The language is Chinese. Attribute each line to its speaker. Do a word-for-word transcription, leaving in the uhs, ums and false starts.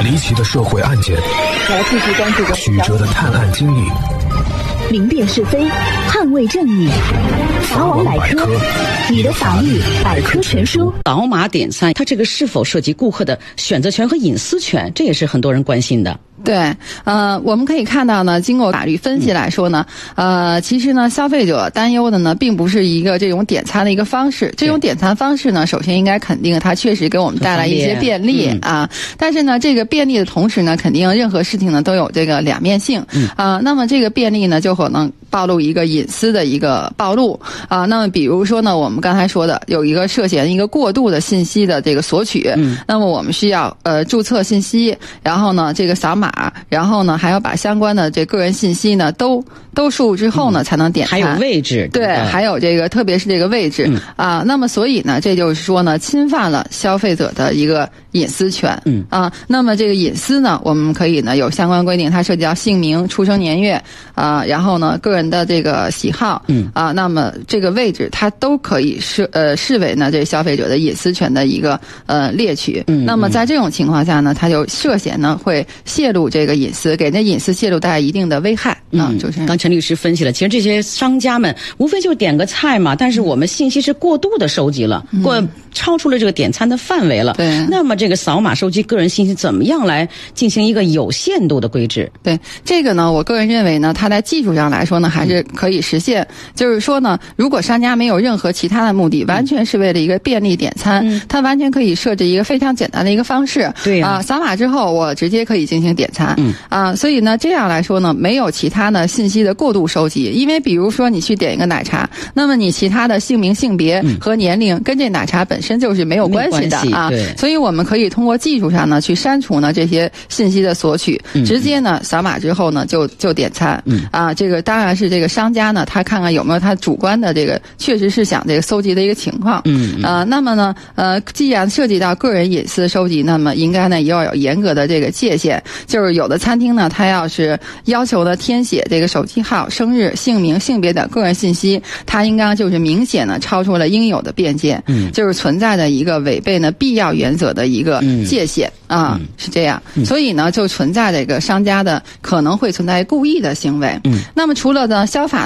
Speaker 1: 离奇的社会案件，
Speaker 2: 来继续关注
Speaker 1: 曲折的探案经历，
Speaker 2: 明辨是非，捍卫正义。法网百科，你的法律百科全书。
Speaker 3: 扫码点餐，它这个是否涉及顾客的选择权和隐私权？这也是很多人关心的。
Speaker 4: 对，呃，我们可以看到呢，经过法律分析来说呢，呃，其实呢，消费者担忧的呢，并不是一个这种点餐的一个方式。这种点餐方式呢，首先应该肯定它确实给我们带来一些便利啊。但是呢，这个便利的同时呢，肯定任何事情呢都有这个两面性啊、呃。那么这个便利呢，就可能暴露一个隐私的一个暴露啊、呃。那么比如说呢，我们刚才说的有一个涉嫌一个过度的信息的这个索取，嗯，那么我们需要呃注册信息，然后呢这个扫码。然后呢，还要把相关的这个人信息呢都都输入之后呢，嗯、才能点餐。
Speaker 3: 还有位置，
Speaker 4: 对，对还有这个，特别是这个位置、嗯、啊。那么所以呢，这就是说呢，侵犯了消费者的一个隐私权。嗯啊，那么这个隐私呢，我们可以呢有相关规定，它涉及到姓名、出生年月啊，然后呢个人的这个喜好，嗯啊，那么这个位置它都可以视呃视为呢这消费者的隐私权的一个呃猎取。嗯，那么在这种情况下呢，它就涉嫌呢会泄露这个隐私，给这隐私泄露带来一定的危害。
Speaker 3: 嗯，就是刚陈律师分析了，其实这些商家们无非就点个菜嘛，但是我们信息是过度的收集了，嗯、过超出了这个点餐的范围了。对，那么这个扫码收集个人信息怎么样来进行一个有限度的规制？对，这个呢，我个人认为呢，它在技术上来说呢，还是可以实现。嗯、就是说呢，如果商家没有任何其他的目的，完全是为了一个便利点餐，嗯、它完全可以设置一个非常简单的一个方式。对啊，扫码之后我直接可以进行点餐。嗯啊，所以呢，这样来说呢，没有其他的信息的过度收集，因为比如说你去点一个奶茶，那么你其他的姓名、性别和年龄跟这奶茶本身就是没有关系的啊，所以我们可以通过技术上呢去删除呢这些信息的索取，直接呢扫码之后呢就就点餐。嗯啊，这个当然是这个商家呢，他看看有没有他主观的这个确实是想这个搜集的一个情况。嗯啊，那么呢呃，既然涉及到个人隐私收集，那么应该呢也要有严格的这个界限，就是有的餐厅呢，它要是要求的填写这个手机号、生日、姓名、性别等个人信息，它应该就是明显的超出了应有的边界，嗯，就是存在的一个违背呢必要原则的一个界限、嗯、啊、嗯，是这样，所以呢就存在这个商家的可能会存在故意的行为。嗯，那么除了呢消法